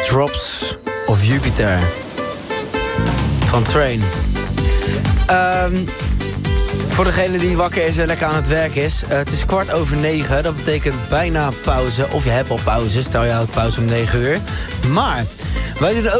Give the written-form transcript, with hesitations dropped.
Drops of Jupiter van Train. Voor degene die wakker is en lekker aan het werk is. Het is 9:15. Dat betekent bijna pauze. Of je hebt al pauze. Stel je houdt pauze om 9 uur. Maar wij doen ook